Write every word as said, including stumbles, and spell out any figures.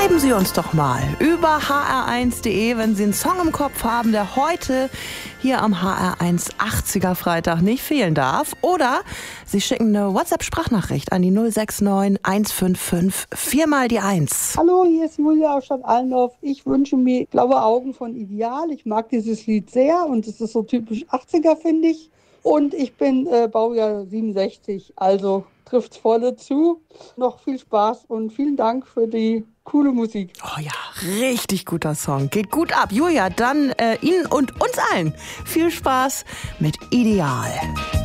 Schreiben Sie uns doch mal über h r eins punkt d e, wenn Sie einen Song im Kopf haben, der heute hier am H R eins achtziger Freitag nicht fehlen darf. Oder Sie schicken eine WhatsApp-Sprachnachricht an die null sechs neun eins fünf fünf vier mal die eins. Hallo, hier ist Julia aus Stadt Allendorf. Ich wünsche mir Blaue Augen von Ideal. Ich mag dieses Lied sehr und es ist so typisch achtziger, finde ich. Und ich bin äh, Baujahr siebenundsechzig, also trifft's volle zu. Noch viel Spaß und vielen Dank für die coole Musik. Oh ja, richtig guter Song. Geht gut ab. Julia, dann äh, Ihnen und uns allen viel Spaß mit Ideal.